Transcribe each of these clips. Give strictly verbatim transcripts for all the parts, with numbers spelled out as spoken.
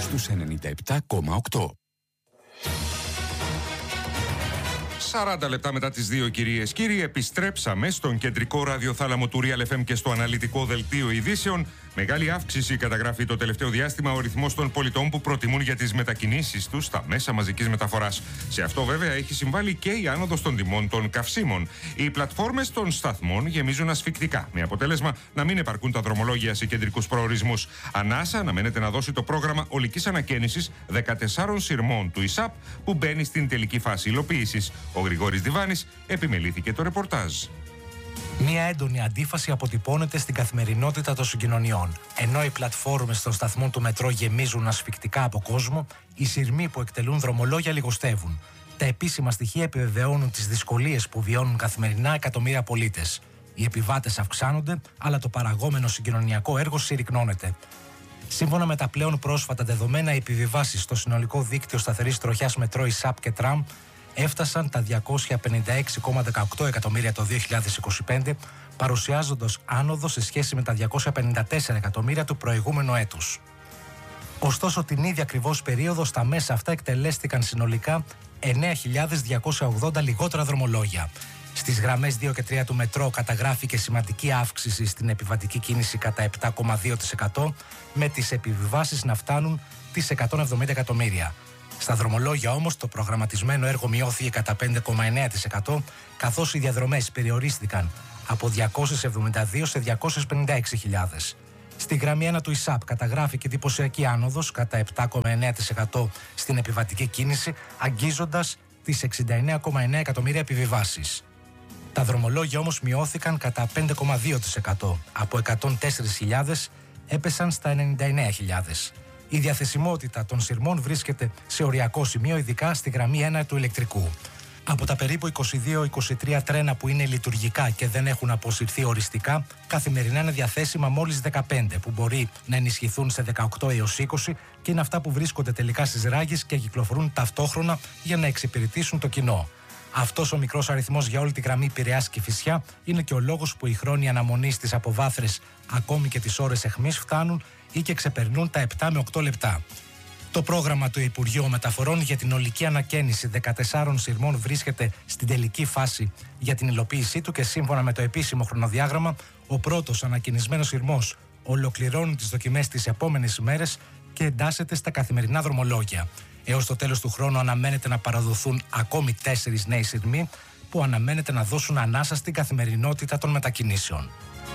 στους ενενήντα επτά κόμμα οκτώ. σαράντα λεπτά μετά τις δύο, κυρίες κύριοι, επιστρέψαμε στον κεντρικό ραδιοθάλαμο του Real εφ εμ και στο αναλυτικό δελτίο ειδήσεων. Μεγάλη αύξηση καταγράφει το τελευταίο διάστημα ο ρυθμός των πολιτών που προτιμούν για τις μετακινήσεις τους στα μέσα μαζικής μεταφοράς. Σε αυτό βέβαια έχει συμβάλει και η άνοδος των τιμών των καυσίμων. Οι πλατφόρμες των σταθμών γεμίζουν ασφυκτικά, με αποτέλεσμα να μην επαρκούν τα δρομολόγια σε κεντρικούς προορισμούς. Ανάσα αναμένεται να δώσει το πρόγραμμα ολικής ανακαίνησης δεκατεσσάρων σειρμών του ΙΣΑΠ που μπαίνει στην τελική φάση υλοποίησης. Ο Γρηγόρης Διβάνης επιμελήθηκε το ρεπορτάζ. Μία έντονη αντίφαση αποτυπώνεται στην καθημερινότητα των συγκοινωνιών. Ενώ οι πλατφόρμες των σταθμών του μετρό γεμίζουν ασφυκτικά από κόσμο, οι σειρμοί που εκτελούν δρομολόγια λιγοστεύουν. Τα επίσημα στοιχεία επιβεβαιώνουν τις δυσκολίες που βιώνουν καθημερινά εκατομμύρια πολίτες. Οι επιβάτες αυξάνονται, αλλά το παραγόμενο συγκοινωνιακό έργο συρρυκνώνεται. Σύμφωνα με τα πλέον πρόσφατα δεδομένα, οι επιβιβάσεις στο συνολικό δίκτυο σταθερής τροχιάς μετρό, ΙΣΑΠ και τραμ έφτασαν τα διακόσια πενήντα έξι κόμμα δεκαοκτώ εκατομμύρια το δύο χιλιάδες είκοσι πέντε, παρουσιάζοντας άνοδο σε σχέση με τα διακόσια πενήντα τέσσερα εκατομμύρια του προηγούμενου έτους. Ωστόσο, την ίδια ακριβώς περίοδο στα μέσα αυτά εκτελέστηκαν συνολικά εννέα χιλιάδες διακόσια ογδόντα λιγότερα δρομολόγια. Στις γραμμές δύο και τρία του μετρό καταγράφηκε σημαντική αύξηση στην επιβατική κίνηση κατά επτά κόμμα δύο τοις εκατό, με τις επιβιβάσεις να φτάνουν τις εκατόν εβδομήντα εκατομμύρια. Στα δρομολόγια όμως το προγραμματισμένο έργο μειώθηκε κατά πέντε κόμμα εννέα τοις εκατό, καθώς οι διαδρομές περιορίστηκαν από διακόσιες εβδομήντα δύο σε διακόσιες πενήντα έξι χιλιάδες. Στη γραμμή ένα του ΙΣΑΠ καταγράφηκε εντυπωσιακή άνοδος κατά επτά κόμμα εννέα τοις εκατό στην επιβατική κίνηση, αγγίζοντας τις εξήντα εννέα κόμμα εννέα εκατομμύρια επιβιβάσεις. Τα δρομολόγια όμως μειώθηκαν κατά πέντε κόμμα δύο τοις εκατό, από εκατόν τέσσερις χιλιάδες έπεσαν στα ενενήντα εννέα χιλιάδες. Η διαθεσιμότητα των σειρμών βρίσκεται σε οριακό σημείο, ειδικά στη γραμμή ένα του ηλεκτρικού. Από τα περίπου είκοσι δύο είκοσι τρία τρένα που είναι λειτουργικά και δεν έχουν αποσυρθεί οριστικά, καθημερινά είναι διαθέσιμα μόλις δεκαπέντε, που μπορεί να ενισχυθούν σε δεκαοκτώ έως είκοσι, και είναι αυτά που βρίσκονται τελικά στις ράγες και κυκλοφορούν ταυτόχρονα για να εξυπηρετήσουν το κοινό. Αυτός ο μικρός αριθμός για όλη τη γραμμή Πειραιάς Κηφισιά είναι και ο λόγος που οι χρόνοι αναμονής στις αποβάθρες, ακόμη και τις ώρες αιχμής, φτάνουν ή και ξεπερνούν τα επτά με οκτώ λεπτά. Το πρόγραμμα του Υπουργείου Μεταφορών για την ολική ανακαίνιση δεκατεσσάρων σειρμών βρίσκεται στην τελική φάση για την υλοποίησή του και σύμφωνα με το επίσημο χρονοδιάγραμμα, ο πρώτος ανακαινισμένος σειρμός ολοκληρώνει τις δοκιμές τις επόμενες ημέρες και εντάσσεται στα καθημερινά δρομολόγια. Έως το τέλος του χρόνου αναμένεται να παραδοθούν ακόμη τέσσερις νέοι σειρμοί που αναμένεται να δώσουν ανάσα στην καθημερινότητα των μετακινήσεων.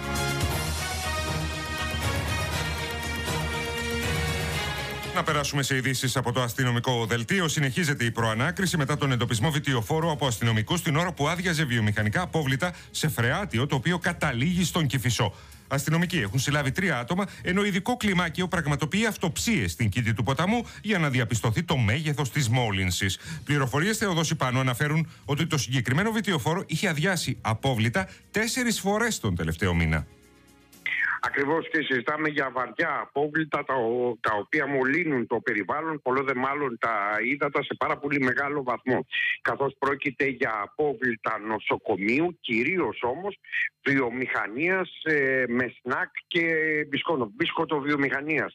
Να περάσουμε σε ειδήσεις από το αστυνομικό δελτίο. Συνεχίζεται η προανάκριση μετά τον εντοπισμό βιτιοφόρου από αστυνομικούς την ώρα που άδειαζε βιομηχανικά απόβλητα σε φρεάτιο το οποίο καταλήγει στον Κηφισό. Αστυνομικοί έχουν συλλάβει τρία άτομα, ενώ ειδικό κλιμάκιο πραγματοποιεί αυτοψίες στην κήτη του ποταμού για να διαπιστωθεί το μέγεθος της μόλυνσης. Πληροφορίες Θεοδόση Πάνου αναφέρουν ότι το συγκεκριμένο βιτιοφόρο είχε αδειάσει απόβλητα τέσσερις φορές τον τελευταίο μήνα. Ακριβώς, και συζητάμε για βαριά απόβλητα τα, τα οποία μολύνουν το περιβάλλον, πολλό δε μάλλον τα ύδατα σε πάρα πολύ μεγάλο βαθμό. Καθώς πρόκειται για απόβλητα νοσοκομείου, κυρίως όμως βιομηχανίας ε, με σνακ και μπισκότο, μπισκοτοβιομηχανίας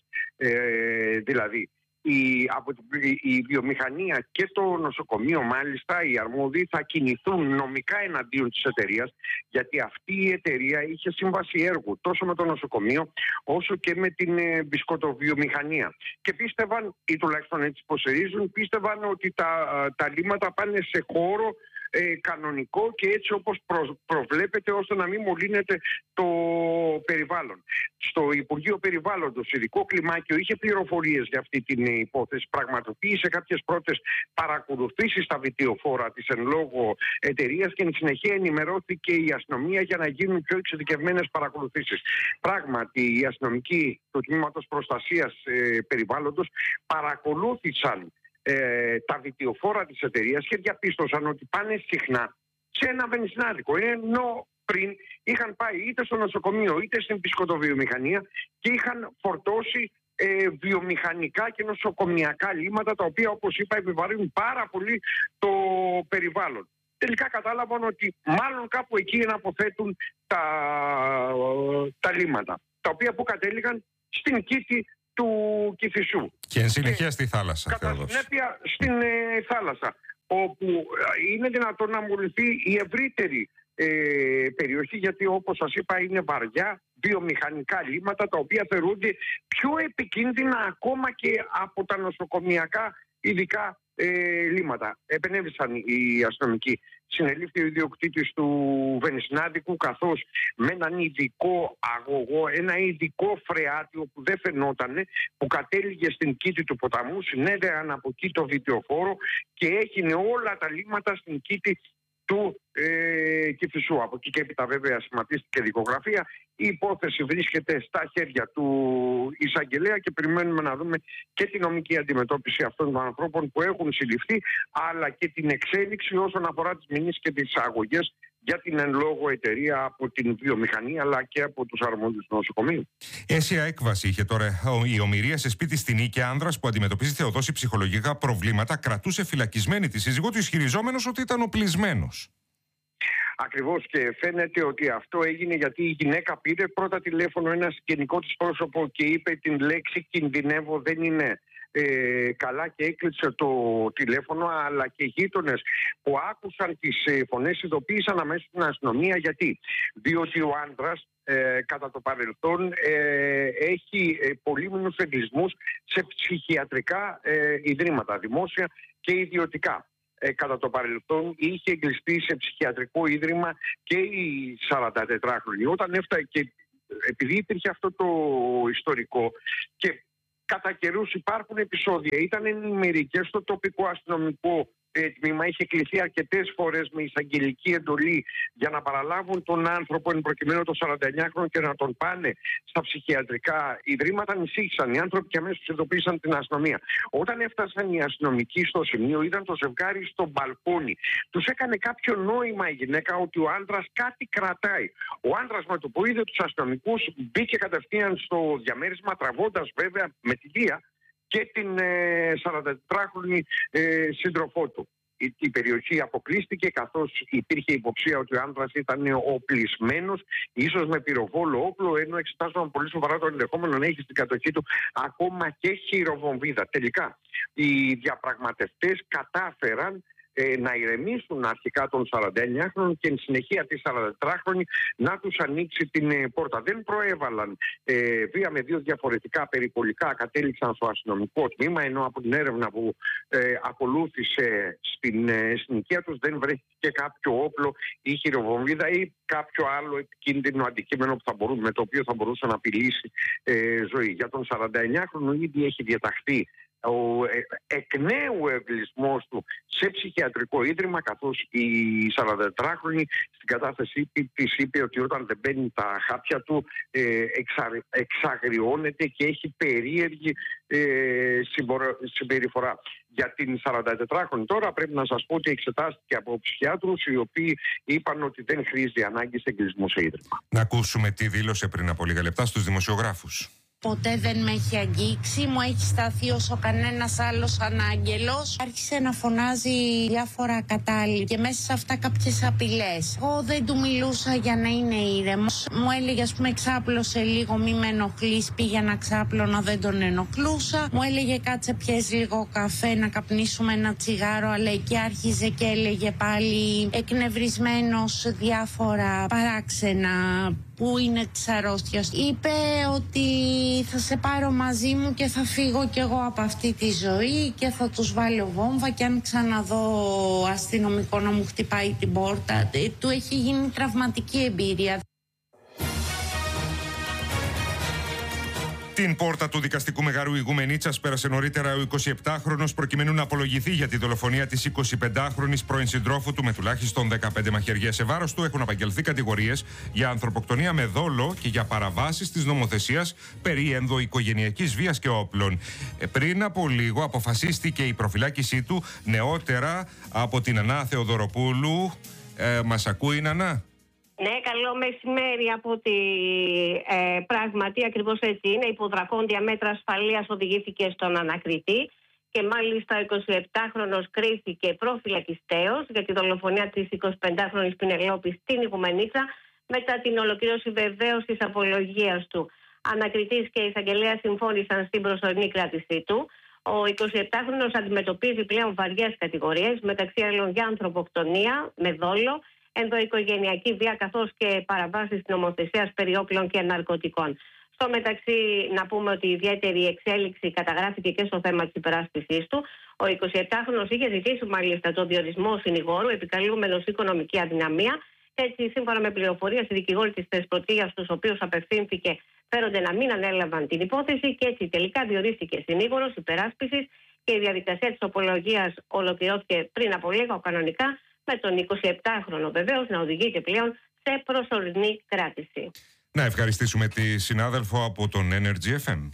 ε, δηλαδή. Η, από η βιομηχανία και το νοσοκομείο, μάλιστα, οι αρμόδιοι θα κινηθούν νομικά εναντίον της εταιρείας, γιατί αυτή η εταιρεία είχε σύμβαση έργου τόσο με το νοσοκομείο όσο και με την ε, μπισκοτοβιομηχανία. Και πίστευαν, ή τουλάχιστον έτσι υποστηρίζουν, πίστευαν ότι τα, τα λίμματα πάνε σε χώρο Ε, κανονικό και έτσι όπως προ, προβλέπεται, ώστε να μην μολύνεται το περιβάλλον. Στο Υπουργείο Περιβάλλοντος ειδικό κλιμάκιο είχε πληροφορίες για αυτή την υπόθεση, πραγματοποίησε κάποιες πρώτες παρακολουθήσεις στα βιτιοφόρα της εν λόγω εταιρείας και εν συνεχεία ενημερώθηκε η αστυνομία για να γίνουν πιο εξειδικευμένες παρακολουθήσεις. Πράγματι, οι αστυνομικοί του Τμήματος Προστασίας ε, Περιβάλλοντος παρακολούθησαν Ε, τα βιτιοφόρα της εταιρείας και διαπίστωσαν ότι πάνε συχνά σε ένα βενζινάδικο, ενώ πριν είχαν πάει είτε στο νοσοκομείο είτε στην μπισκοτοβιομηχανία και είχαν φορτώσει ε, βιομηχανικά και νοσοκομιακά λίμματα, τα οποία, όπως είπα, επιβαρύνουν πάρα πολύ το περιβάλλον. Τελικά κατάλαβαν ότι μάλλον κάπου εκεί αποθέτουν τα, τα λίμματα, τα οποία που κατέληγαν στην κήτη του Κηφισού. Και εν συνεχεία στη θάλασσα. Κατά συνέπεια στην ε, θάλασσα, όπου είναι δυνατόν να μολυνθεί η ευρύτερη ε, περιοχή, γιατί όπως σας είπα είναι βαριά βιομηχανικά λίμματα, τα οποία θεωρούνται πιο επικίνδυνα ακόμα και από τα νοσοκομιακά ειδικά ε, λίμματα. Επενέβησαν οι αστυνομικοί. Συνελήφθη ο ιδιοκτήτης του Βενισινάδικου, καθώς με έναν ειδικό αγωγό, ένα ειδικό φρεάτιο που δεν φαινότανε, που κατέληγε στην κήτη του ποταμού, συνέδεαν από εκεί το βιτεοφόρο και έγινε όλα τα λίμματα στην κήτη του ε, Κηφισού. Από εκεί και έπειτα βέβαια σχηματίστηκε δικογραφία. Η υπόθεση βρίσκεται στα χέρια του εισαγγελέα και περιμένουμε να δούμε και την νομική αντιμετώπιση αυτών των ανθρώπων που έχουν συλληφθεί, αλλά και την εξέλιξη όσον αφορά τις μηνύσεις και τις αγωγές για την εν λόγω εταιρεία από την βιομηχανία αλλά και από τους αρμόδιους του νοσοκομείου. Αίσια έκβαση είχε τώρα η ομηρία σε σπίτι στη Νίκη. Άνδρας που αντιμετωπίζει Θεοδόση ψυχολογικά προβλήματα κρατούσε φυλακισμένη τη σύζυγό του, ισχυριζόμενος ότι ήταν οπλισμένος. Ακριβώς, και φαίνεται ότι αυτό έγινε γιατί η γυναίκα πήρε πρώτα τηλέφωνο ένα συγγενικό της πρόσωπο και είπε την λέξη «κινδυνεύω, δεν είναι ε, καλά», και έκλεισε το τηλέφωνο, αλλά και γείτονες που άκουσαν τις ε, φωνές ειδοποίησαν αμέσως την αστυνομία. Γιατί? Διότι ο άντρας ε, κατά το παρελθόν ε, έχει ε, πολύμηνους εγκλισμούς σε ψυχιατρικά ε, ιδρύματα, δημόσια και ιδιωτικά. Ε, κατά το παρελθόν είχε εγκλειστεί σε ψυχιατρικό ίδρυμα και η σαραντατετράχρονη. Όταν έφτασε, και επειδή υπήρχε αυτό το ιστορικό και κατά καιρούς υπάρχουν επεισόδια, ήταν ενημερικές στο τοπικό αστυνομικό τμήμα, είχε κληθεί αρκετές φορές με εισαγγελική εντολή για να παραλάβουν τον άνθρωπο, εν προκειμένου το σαρανταεννιάχρονο, και να τον πάνε στα ψυχιατρικά ιδρύματα. Ανησύχησαν οι άνθρωποι και αμέσως ειδοποίησαν την αστυνομία. Όταν έφτασαν οι αστυνομικοί στο σημείο, είδαν το ζευγάρι στο μπαλκόνι. Τους έκανε κάποιο νόημα η γυναίκα ότι ο άντρας κάτι κρατάει. Ο άντρας, με το που είδε τους αστυνομικούς, μπήκε κατευθείαν στο διαμέρισμα, τραβώντας βέβαια με τη βία και την ε, σαραντατετράχρονη ε, σύντροφό του. Η, η περιοχή αποκλείστηκε, καθώς υπήρχε υποψία ότι ο άντρας ήταν οπλισμένος, ίσως με πυροβόλο όπλο, ενώ εξετάζονταν πολύ σοβαρά το ενδεχόμενο να έχει στην κατοχή του ακόμα και χειροβομβίδα. Τελικά, οι διαπραγματευτές κατάφεραν ε, να ηρεμήσουν αρχικά τον σαρανταεννιάχρονο και εν συνεχεία τη σαραντατετράχρονη να τους ανοίξει την ε, πόρτα. Δεν προέβαλαν ε, βία με δύο διαφορετικά περιπολικά, κατέληξαν στο αστυνομικό τμήμα, ενώ από την έρευνα που ε, ακολούθησε στην ε, συνοικία τους δεν βρέθηκε κάποιο όπλο ή χειροβομβίδα ή κάποιο άλλο επικίνδυνο αντικείμενο που θα μπορούσε, με το οποίο θα μπορούσε να απειλήσει ε, ζωή. Για τον σαρανταεννιάχρονο ήδη έχει διαταχθεί ο εκ νέου εγκλισμός του σε ψυχιατρικό ίδρυμα, καθώς η σαραντατετράχρονη στην κατάθεσή της είπε ότι όταν δεν μπαίνει τα χάπια του ε, εξα, εξαγριώνεται και έχει περίεργη ε, συμπεριφορά. Για την σαραντατετράχρονη τώρα πρέπει να σας πω ότι εξετάστηκε από ψυχιάτρους, οι οποίοι είπαν ότι δεν χρήζει ανάγκη σε εγκλισμό σε ίδρυμα. Να ακούσουμε τι δήλωσε πριν από λίγα λεπτά στους δημοσιογράφους. Ποτέ δεν με έχει αγγίξει, μου έχει σταθεί όσο κανένας άλλος σαν άγγελος. Άρχισε να φωνάζει διάφορα κατάλληλα και μέσα σε αυτά κάποιες απειλές. Εγώ δεν του μιλούσα για να είναι ήρεμος. Μου έλεγε, ας πούμε, ξάπλωσε λίγο, μη με ενοχλείς. Πήγαινα ξάπλωνα, δεν τον ενοχλούσα. Μου έλεγε, κάτσε πιες λίγο καφέ να καπνίσουμε ένα τσιγάρο, αλλά εκεί άρχιζε και έλεγε πάλι εκνευρισμένος διάφορα παράξενα. Πού είναι της αρρώστιας. Είπε ότι θα σε πάρω μαζί μου και θα φύγω κι εγώ από αυτή τη ζωή και θα τους βάλω βόμβα, και αν ξαναδώ αστυνομικό να μου χτυπάει την πόρτα. Του έχει γίνει τραυματική εμπειρία. Την πόρτα του δικαστικού μεγαρού Ηγουμενίτσας πέρασε νωρίτερα ο εικοσιεπτάχρονος προκειμένου να απολογηθεί για τη δολοφονία της εικοσιπεντάχρονης πρώην συντρόφου του με τουλάχιστον δεκαπέντε μαχαιριές. Σε βάρος του έχουν απαγγελθεί κατηγορίες για ανθρωποκτονία με δόλο και για παραβάσεις της νομοθεσίας περί ενδοοικογενειακής βίας και όπλων. Ε, πριν από λίγο αποφασίστηκε η προφυλάκησή του νεότερα από την Νανά Θεοδωροπούλου. Ε, μας ακούει η Νανά? Ναι, καλό μεσημέρι. Από ότι ε, πράγματι ακριβώς έτσι είναι. Υπό δρακόντια μέτρα ασφαλείας οδηγήθηκε στον ανακριτή και μάλιστα ο εικοσιεπτάχρονος κρίθηκε προφυλακιστέως για τη δολοφονία της εικοσιπεντάχρονης Πινελόπης στην Ηγουμενίτσα μετά την ολοκλήρωση βεβαίως της απολογίας του. ανακριτής και εισαγγελέα συμφώνησαν στην προσωρινή κράτησή του. Ο εικοσιεπτάχρονος αντιμετωπίζει πλέον βαριές κατηγορίες, μεταξύ άλλων για ανθρωποκτονία με δόλο, ενδοοικογενειακή βία καθώς και παραβάσεις νομοθεσίας περί όπλων και ναρκωτικών. Στο μεταξύ, να πούμε ότι η ιδιαίτερη εξέλιξη καταγράφηκε και στο θέμα της υπεράσπισης του. Ο εικοσιεπτάχρονος είχε ζητήσει μάλιστα τον διορισμό συνηγόρου, επικαλούμενος οικονομική αδυναμία. Έτσι, σύμφωνα με πληροφορίες, οι δικηγόροι της Θεσπρωτείας, στους οποίους απευθύνθηκε, φέρονται να μην ανέλαβαν την υπόθεση και έτσι τελικά διορίστηκε συνήγορος υπεράσπισης και η διαδικασία της απολογίας ολοκληρώθηκε πριν από λίγο κανονικά, με τον εικοσιεπτάχρονο βεβαίως να οδηγείται πλέον σε προσωρινή κράτηση. Να ευχαριστήσουμε τη συνάδελφο από τον Energy εφ εμ.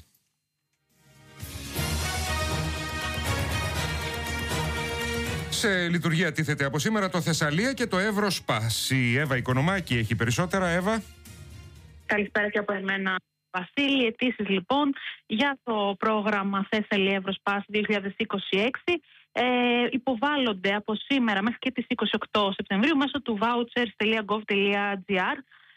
Σε λειτουργία τίθεται από σήμερα το Θεσσαλία και το Εύροσπας. Η Εύα Οικονομάκη έχει περισσότερα. Εύα. Καλησπέρα και από εμένα, Βασίλη. Αιτήσεις λοιπόν για το πρόγραμμα Θεσσαλία Εύροσπας δύο χιλιάδες είκοσι έξι ε, υποβάλλονται από σήμερα μέχρι και τις είκοσι οκτώ Σεπτεμβρίου μέσω του vouchers τελεία gov τελεία gr.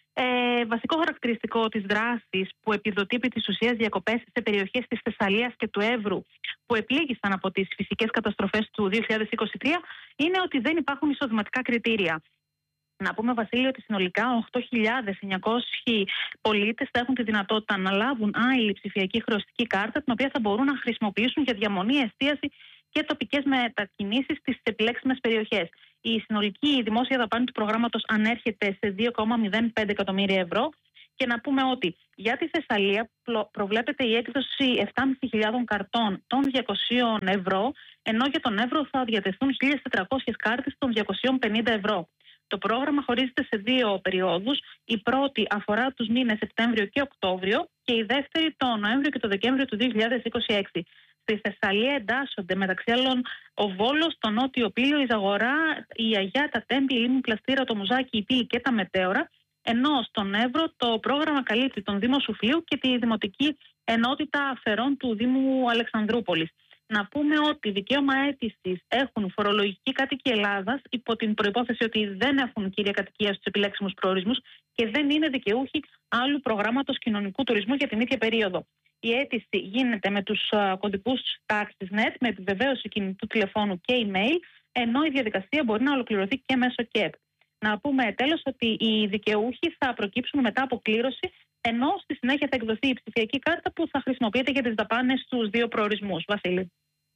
Ε, βασικό χαρακτηριστικό της δράσης που επιδοτεί επί της ουσίας διακοπές σε περιοχές της Θεσσαλίας και του Εύρου που επλήγησαν από τις φυσικές καταστροφές του δύο χιλιάδες είκοσι τρία είναι ότι δεν υπάρχουν εισοδηματικά κριτήρια. Να πούμε, Βασίλη, ότι συνολικά οκτώ χιλιάδες εννιακόσιοι πολίτες θα έχουν τη δυνατότητα να λάβουν άειλη ψηφιακή χρεωστική κάρτα, την οποία θα μπορούν να χρησιμοποιήσουν για διαμονή, εστίαση και τοπικές μετακινήσεις στις επιλέξιμες περιοχές. Η συνολική δημόσια δαπάνη του προγράμματος ανέρχεται σε δύο κόμμα μηδέν πέντε εκατομμύρια ευρώ. Και να πούμε ότι για τη Θεσσαλία προβλέπεται η έκδοση επτά χιλιάδες πεντακόσιων καρτών των διακοσίων ευρώ, ενώ για τον Εύρο θα διατεθούν χίλιες τετρακόσιες κάρτες των διακοσίων πενήντα ευρώ. Το πρόγραμμα χωρίζεται σε δύο περιόδους. Η πρώτη αφορά τους μήνες Σεπτέμβριο και Οκτώβριο και η δεύτερη το Νοέμβριο και το Δεκέμβριο του δύο χιλιάδες είκοσι έξι. Στη Θεσσαλία εντάσσονται μεταξύ άλλων ο Βόλος, το Νότιο Πύλιο, η Ζαγορά, η Αγιά, τα Τέμπη, η Λίμνη Πλαστήρα, το Μουζάκι, η Πύλη και τα Μετέωρα. Ενώ στον Εύρο το πρόγραμμα καλύπτει τον Δήμο Σουφλίου και τη Δημοτική Ενότητα Αφερών του Δήμου Αλεξανδρούπολης. Να πούμε ότι δικαίωμα αίτησης έχουν φορολογικοί κάτοικοι Ελλάδας υπό την προϋπόθεση ότι δεν έχουν κύρια κατοικία στους επιλέξιμους προορισμούς και δεν είναι δικαιούχοι άλλου προγράμματος κοινωνικού τουρισμού για την ίδια περίοδο. Η αίτηση γίνεται με τους κωδικούς TaxisNet, με επιβεβαίωση κινητού τηλεφώνου και email, ενώ η διαδικασία μπορεί να ολοκληρωθεί και μέσω ΚΕΠ. Να πούμε τέλος ότι οι δικαιούχοι θα προκύψουν μετά από κλήρωση, ενώ στη συνέχεια θα εκδοθεί η ψηφιακή κάρτα που θα χρησιμοποιείται για τις δαπάνες στους δύο προορισμούς. Βασίλη.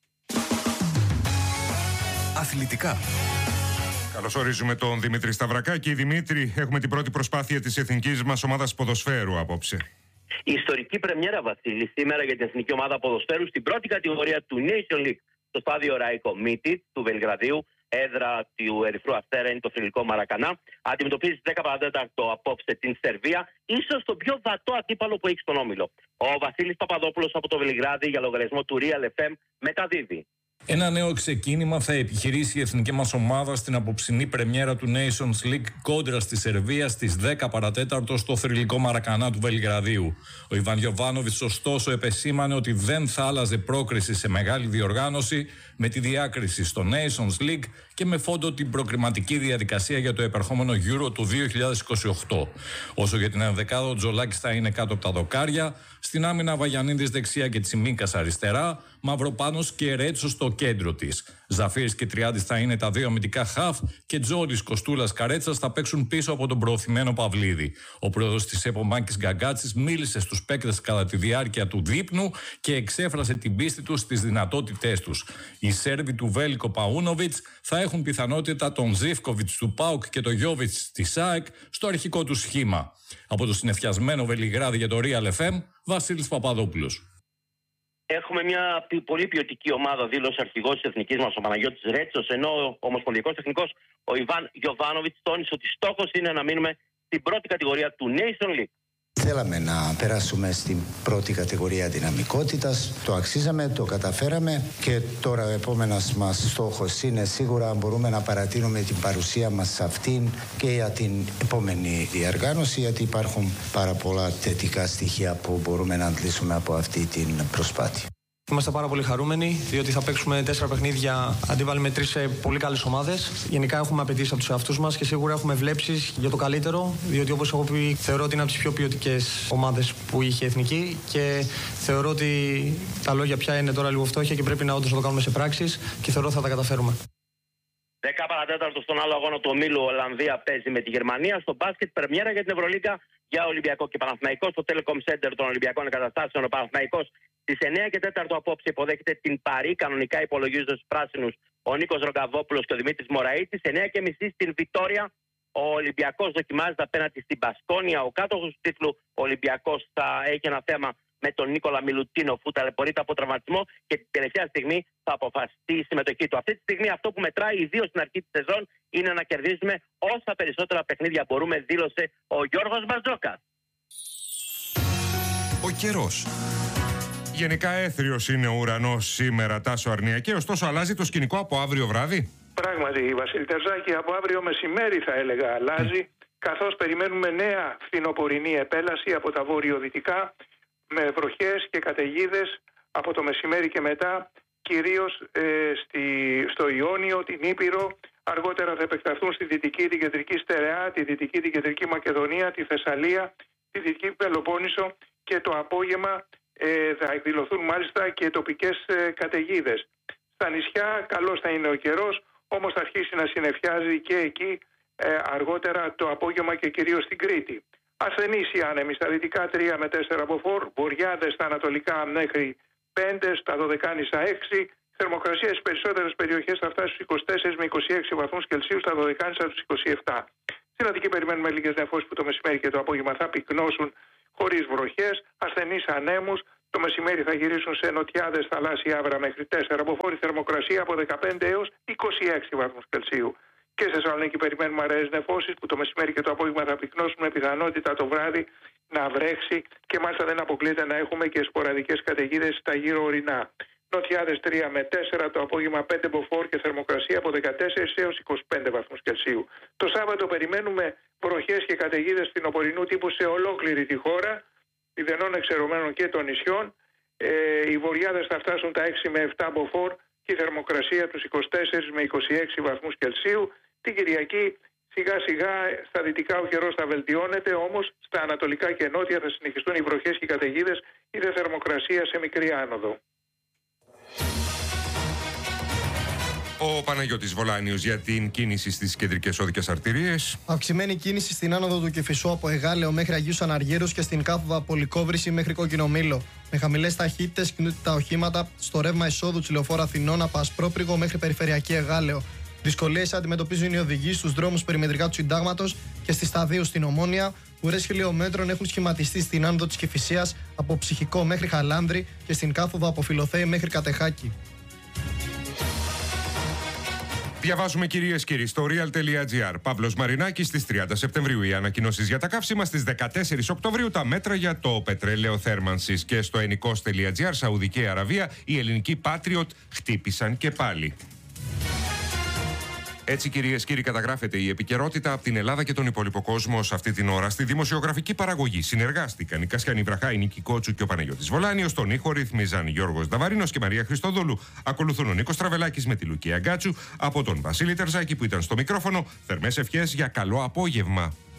Αθλητικά. Καλώς ορίζουμε τον Δημήτρη Σταυρακάκη. Δημήτρη, έχουμε την πρώτη προσπάθεια της εθνικής μας ομάδας ποδοσφαίρου απόψε. Η ιστορική πρεμιέρα, Βασίλη, σήμερα για την εθνική ομάδα ποδοσφαίρου στην πρώτη κατηγορία του Nation League στο στάδιο Ράικο Μίτιτ του Βελιγραδίου. Έδρα του Ερυθρού Αστέρα είναι το θρυλικό Μαρακανά. Αντιμετωπίζει δέκα παρά τέταρτο απόψε την Σερβία, ίσως το πιο βατό αντίπαλο που έχει στον όμιλο. Ο Βασίλης Παπαδόπουλος από το Βελιγράδι για λογαριασμό του Real εφ εμ μεταδίδει. Ένα νέο ξεκίνημα θα επιχειρήσει η εθνική μας ομάδα στην απόψινή πρεμιέρα του Nations League κόντρα στη Σερβία στις δέκα παρά τέταρτο στο θρυλικό Μαρακανά του Βελιγραδίου. Ο Ιβάν Γιοβάνοβιτς ωστόσο επεσήμανε ότι δεν θα άλλαζε πρόκριση σε μεγάλη διοργάνωση με τη διάκριση στο Nations League και με φόντο την προκριματική διαδικασία για το επερχόμενο Euro του δύο χιλιάδες είκοσι οκτώ. Όσο για την ενδεκάδα, ο Τζολάκης θα είναι κάτω από τα δοκάρια, στην άμυνα Βαγιανίδης δεξιά και Τσιμίκας αριστερά, Μαυροπάνος και Ρέτσο στο κέντρο της. Ζαφίρης και Τριάντης θα είναι τα δύο αμυντικά χαφ και Τζόρις, Κοστούλας, Καρέτσας θα παίξουν πίσω από τον προωθημένο Παυλίδη. Ο πρόεδρος της ΕΠΟ Μάκης Γκαγκάτσης μίλησε στους παίκτες κατά τη διάρκεια του δείπνου και εξέφρασε την πίστη τους στις δυνατότητές τους. Οι Σέρβοι του Βέλικο Παούνοβιτς θα έχουν πιθανότητα τον Ζίφκοβιτς του ΠΑΟΚ και τον Γιόβιτς της ΑΕΚ στο αρχικό του σχήμα. Από το συνεφιασμένο Βελιγράδι για το Real εφ εμ, Βασίλης Παπαδόπουλος. Έχουμε μια πολύ ποιοτική ομάδα, δήλωσε ο αρχηγός της εθνικής μας, ο Παναγιώτης Ρέτσος, ενώ ο ομοσπονδιακός τεχνικός, ο Ιβάν Γιοβάνοβιτς, τόνισε ότι στόχος είναι να μείνουμε στην πρώτη κατηγορία του Nation League. Θέλαμε να περάσουμε στην πρώτη κατηγορία δυναμικότητας, το αξίζαμε, το καταφέραμε και τώρα ο επόμενος μας στόχος είναι σίγουρα μπορούμε να παρατείνουμε την παρουσία μας σε αυτήν και για την επόμενη διοργάνωση, γιατί υπάρχουν πάρα πολλά θετικά στοιχεία που μπορούμε να αντλήσουμε από αυτή την προσπάθεια. Είμαστε πάρα πολύ χαρούμενοι, διότι θα παίξουμε τέσσερα παιχνίδια αντίβαλοι με τρεις πολύ καλές ομάδες. Γενικά έχουμε απαιτήσεις από τους εαυτούς μας και σίγουρα έχουμε βλέψεις για το καλύτερο, διότι όπως έχω πει, θεωρώ ότι είναι από τις πιο ποιοτικές ομάδες που είχε η Εθνική και θεωρώ ότι τα λόγια πια είναι τώρα λίγο φτώχεια και πρέπει να όντως να το κάνουμε σε πράξεις και θεωρώ ότι θα τα καταφέρουμε. δέκα παρατέταρτο στον άλλο αγώνα του ομίλου, Ολλανδία παίζει με τη Γερμανία. Στο μπάσκετ, πρεμιέρα για την Ευρωλίγκα για Ολυμπιακό και Παναθηναϊκό. Στο Telecom Center των Ολυμπιακών Εγκαταστάσεων, ο Παναθηναϊκός στις εννιά και τέσσερα απόψε υποδέχεται την Παρί. Κανονικά υπολογίζονται στους πράσινους ο Νίκος Ρογκαβόπουλος και ο Δημήτρης Μωραΐτης. εννιά και μισή στην Βιτόρια. Ο Ολυμπιακός δοκιμάζεται απέναντι στην Μπασκόνια. Ο κάτοχος του τίτλου Ολυμπιακός θα έχει ένα θέμα με τον Νίκολα Μιλουτίνο, που ταλαιπωρείται από τραυματισμό και την τελευταία στιγμή θα αποφασιστεί η συμμετοχή του. Αυτή τη στιγμή αυτό που μετράει, ιδίως στην αρχή της σεζόν, είναι να κερδίζουμε όσα περισσότερα παιχνίδια μπορούμε, δήλωσε ο Γιώργος Μπαρτζόκας. Ο καιρός. Γενικά έθριος είναι ο ουρανός σήμερα, Τάσο Αρνιακέ, ωστόσο αλλάζει το σκηνικό από αύριο βράδυ. Πράγματι, Βασίλη Τερζάκη, από αύριο μεσημέρι θα έλεγα αλλάζει, mm. καθώς περιμένουμε νέα φθινοπορεινή επέλαση από τα βορειοδυτικά, με βροχές και καταιγίδες από το μεσημέρι και μετά, κυρίως ε, στη, στο Ιόνιο, την Ήπειρο. Αργότερα θα επεκταθούν στη Δυτική, την Κεντρική Στερεά, τη Δυτική, την Κεντρική Μακεδονία, τη Θεσσαλία, τη Δυτική Πελοπόννησο και το απόγευμα ε, θα εκδηλωθούν μάλιστα και τοπικές ε, καταιγίδες. Στα νησιά καλώς θα είναι ο καιρός, όμως θα αρχίσει να συννεφιάζει και εκεί ε, αργότερα το απόγευμα και κυρίως στην Κρήτη. Ασθενείς οι άνεμοι στα δυτικά τρία με τέσσερα μποφόρ, βορειάδες στα ανατολικά μέχρι πέντε, στα δωδεκάνησα έξι. Θερμοκρασία στις περισσότερες περιοχές θα φτάσει στους είκοσι τέσσερα με είκοσι έξι βαθμούς Κελσίου, στα δωδεκάνησα στους είκοσι επτά. Στην Αττική περιμένουμε λίγες νεφώσεις που το μεσημέρι και το απόγευμα θα πυκνώσουν χωρίς βροχές. Ασθενείς ανέμους, το μεσημέρι θα γυρίσουν σε νοτιάδες θαλάσσια άβρα μέχρι τέσσερα μποφόρ. Θερμοκρασία από δεκαπέντε έως είκοσι έξι βαθμούς Κελσίου. Και στη Θεσσαλονίκη περιμένουμε αραιές νεφώσεις που το μεσημέρι και το απόγευμα θα πυκνώσουν με πιθανότητα το βράδυ να βρέξει και μάλιστα δεν αποκλείεται να έχουμε και σποραδικές καταιγίδες στα γύρω ορεινά. Νοτιάδες τρία με τέσσερα, το απόγευμα πέντε μποφόρ και θερμοκρασία από δεκατέσσερα έως είκοσι πέντε βαθμούς Κελσίου. Το Σάββατο περιμένουμε βροχές και καταιγίδες φθινοπορεινού τύπου σε ολόκληρη τη χώρα, ιδενών εξαιρωμένων και των νησιών. Ε, οι βορειάδες θα φτάσουν τα έξι με επτά μποφόρ και η θερμοκρασία τους είκοσι τέσσερα με είκοσι έξι βαθμούς Κελσίου. Την Κυριακή σιγά σιγά στα δυτικά ο καιρός θα βελτιώνεται, όμως στα ανατολικά και νότια θα συνεχιστούν οι βροχές και οι καταιγίδες, η δε θερμοκρασία σε μικρή άνοδο. Ο Παναγιώτης Βολάνιος για την κίνηση στις κεντρικές οδικές αρτηρίες. Αυξημένη κίνηση στην άνοδο του Κηφισού από Εγάλεο μέχρι Αγίους Αναργύρους και στην κάθοδο από Λυκόβρηση μέχρι Κόκκινο Μήλο. Με χαμηλές ταχύτητες κινούνται τα οχήματα στο ρεύμα εισόδου της λεωφόρου Αθηνών από Ασπρόπριγο μέχρι Περιφερειακή Εγάλεο. Δυσκολίες αντιμετωπίζουν οι οδηγοί στους δρόμους περιμετρικά του Συντάγματος και στη Σταδίου στην Ομόνια. Ουρές χιλιόμετρων έχουν σχηματιστεί στην άνοδο της Κηφισίας από Ψυχικό μέχρι Χαλάνδρη και στην κάθοδο από Φιλοθέη μέχρι Κατεχάκη. Διαβάζουμε, κυρίες και κύριοι, στο real.gr. Παύλος Μαρινάκης στις τριάντα Σεπτεμβρίου. Οι ανακοινώσεις για τα καύσιμα στις δεκατέσσερις Οκτωβρίου. Τα μέτρα για το πετρέλαιο θέρμανσης. Και στο ενικός.gr, Σαουδική Αραβία, οι ελληνικοί Patriot χτύπησαν και πάλι. Έτσι, κυρίες και κύριοι, καταγράφεται η επικαιρότητα από την Ελλάδα και τον υπόλοιπο κόσμο σε αυτή την ώρα. Στη δημοσιογραφική παραγωγή συνεργάστηκαν η Κασιανή Βραχά, η Νίκη Κότσου και ο Παναγιώτης Βολάνιος. Τον ήχο ρυθμίζαν Γιώργος Νταβαρίνος και Μαρία Χριστοδούλου. Ακολουθούν ο Νίκος Τραβελάκης με τη Λουκία Γκάτσου. Από τον Βασίλη Τερζάκη που ήταν στο μικρόφωνο, θερμές ευχές για καλό απόγευμα.